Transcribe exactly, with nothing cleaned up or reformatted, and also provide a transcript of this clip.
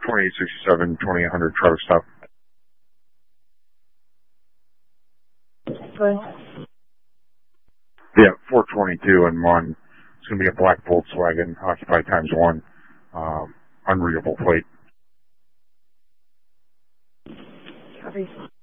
twenty-eight sixty-seven, twenty-eight hundred Travis stop. Go ahead. Yeah, four twenty-two and one. It's going to be a black Volkswagen, occupied times one, um, unreadable plate. Copy.